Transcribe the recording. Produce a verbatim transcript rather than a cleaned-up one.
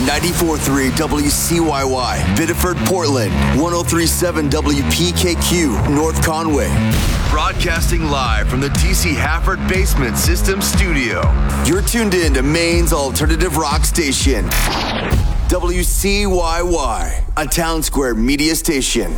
ninety-four point three W C Y Y, Biddeford, Portland, one oh three point seven W P K Q, North Conway. Broadcasting live from the T C Hafford Basement System Studio. You're tuned in to Maine's alternative rock station, W C Y Y, a Town Square media station.